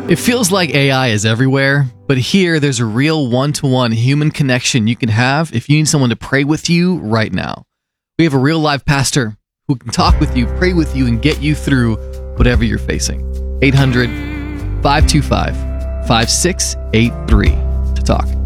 It feels like AI is everywhere, but here there's a real one-to-one human connection you can have if you need someone to pray with you right now. We have a real live pastor who can talk with you, pray with you, and get you through whatever you're facing. 800-525-5683 to talk.